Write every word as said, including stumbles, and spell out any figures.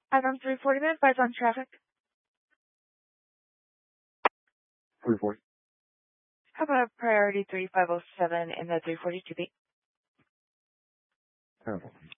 Item three forty, advise on traffic. three forty. How about priority three five oh seven in the three forty-two B? Terrible.